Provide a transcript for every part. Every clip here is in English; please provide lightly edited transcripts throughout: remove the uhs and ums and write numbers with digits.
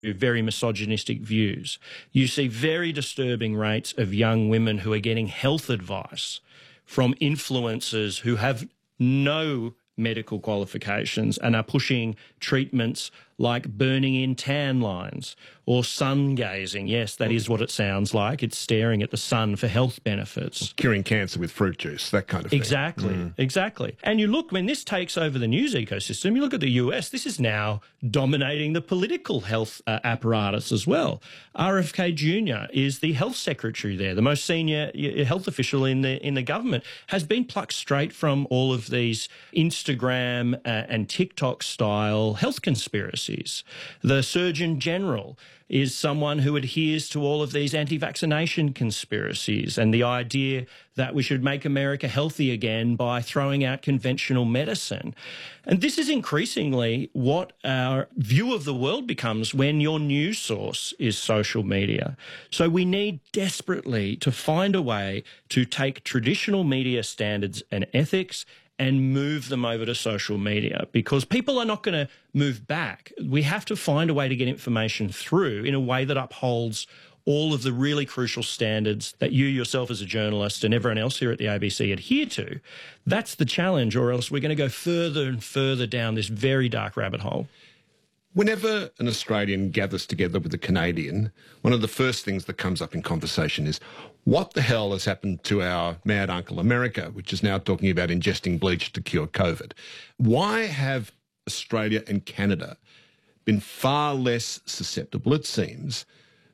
very misogynistic views. You see very disturbing rates of young women who are getting health advice from influencers who have no medical qualifications and are pushing treatments like burning in tan lines or sun gazing. Yes, that is what it sounds like. It's staring at the sun for health benefits. Curing cancer with fruit juice, that kind of thing. Exactly, exactly. And you look, when this takes over the news ecosystem, you look at the US, this is now dominating the political health apparatus as well. RFK Jr. is the health secretary there, the most senior health official in the government, has been plucked straight from all of these Instagram and TikTok style health conspiracies. The Surgeon General is someone who adheres to all of these anti-vaccination conspiracies and the idea that we should make America healthy again by throwing out conventional medicine. And this is increasingly what our view of the world becomes when your news source is social media. So we need desperately to find a way to take traditional media standards and ethics and move them over to social media, because people are not going to move back. We have to find a way to get information through in a way that upholds all of the really crucial standards that you yourself as a journalist and everyone else here at the ABC adhere to. That's the challenge, or else we're going to go further and further down this very dark rabbit hole. Whenever an Australian gathers together with a Canadian, one of the first things that comes up in conversation is, what the hell has happened to our mad uncle America, which is now talking about ingesting bleach to cure COVID? Why have Australia and Canada been far less susceptible, it seems,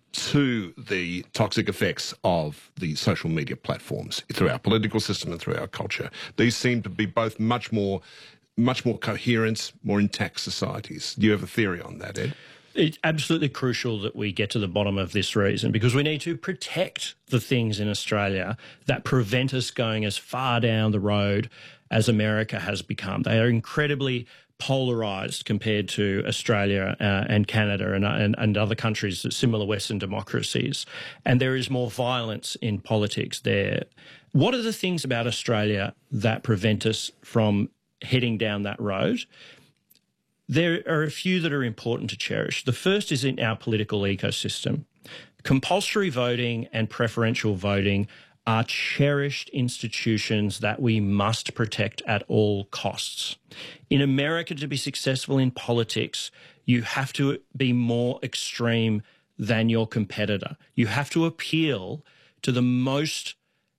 to the toxic effects of the social media platforms through our political system and through our culture? These seem to be both much more coherent, more intact societies. Do you have a theory on that, Ed? It's absolutely crucial that we get to the bottom of this reason, because we need to protect the things in Australia that prevent us going as far down the road as America has become. They are incredibly polarised compared to Australia and Canada and other countries, similar Western democracies. And there is more violence in politics there. What are the things about Australia that prevent us from heading down that road? There are a few that are important to cherish. The first is in our political ecosystem. Compulsory voting and preferential voting are cherished institutions that we must protect at all costs. In America, to be successful in politics, you have to be more extreme than your competitor. You have to appeal to the most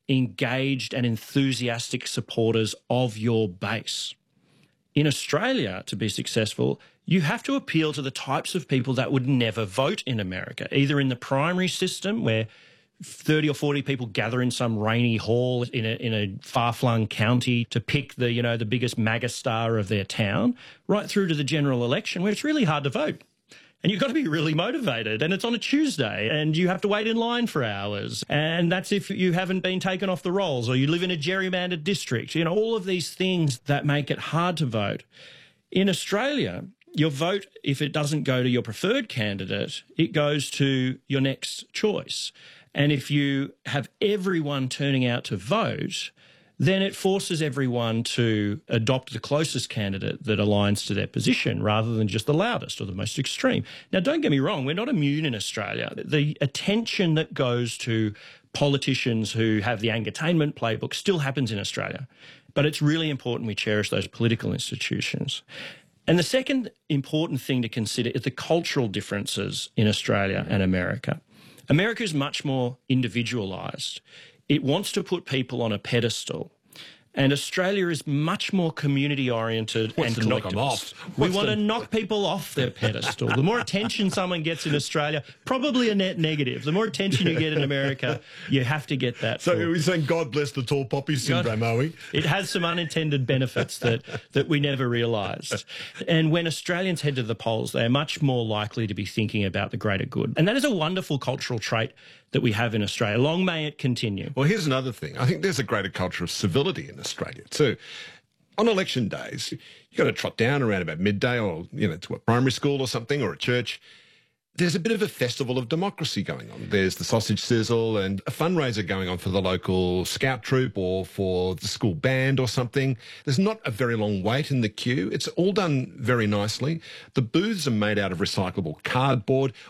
engaged and enthusiastic supporters of your base. In Australia, to be successful, you have to appeal to the types of people that would never vote in America, either in the primary system where 30 or 40 people gather in some rainy hall in a far-flung county to pick the biggest MAGA star of their town, right through to the general election where it's really hard to vote. And you've got to be really motivated, and it's on a Tuesday, and you have to wait in line for hours. And that's if you haven't been taken off the rolls or you live in a gerrymandered district. You know, all of these things that make it hard to vote. In Australia, your vote, if it doesn't go to your preferred candidate, it goes to your next choice. And if you have everyone turning out to vote, then it forces everyone to adopt the closest candidate that aligns to their position rather than just the loudest or the most extreme. Now, don't get me wrong, we're not immune in Australia. The attention that goes to politicians who have the Angertainment playbook still happens in Australia. But it's really important we cherish those political institutions. And the second important thing to consider is the cultural differences in Australia and America. America is much more individualised. It wants to put people on a pedestal. And Australia is much more community-oriented and to knock them off? We want to knock people off their pedestal. The more attention someone gets in Australia, probably a net negative. The more attention you get in America, you have to get that. So we're saying God bless the tall poppy syndrome, are we? It has some unintended benefits that we never realised. And when Australians head to the polls, they are much more likely to be thinking about the greater good. And that is a wonderful cultural trait that we have in Australia. Long may it continue. Well, here's another thing. I think there's a greater culture of civility in Australia too. On election days, you got to trot down around about midday or, to a primary school or something or a church. there's a bit of a festival of democracy going on. There's the sausage sizzle and a fundraiser going on for the local scout troop or for the school band or something. There's not a very long wait in the queue. It's all done very nicely. The booths are made out of recyclable cardboard.